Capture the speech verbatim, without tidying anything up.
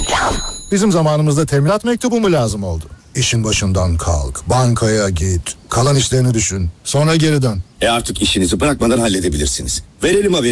Bizim zamanımızda teminat mektubu mu lazım oldu? İşin başından kalk, bankaya git, kalan işlerini düşün, sonra geri dön. E artık işinizi bırakmadan halledebilirsiniz. Verelim haberi.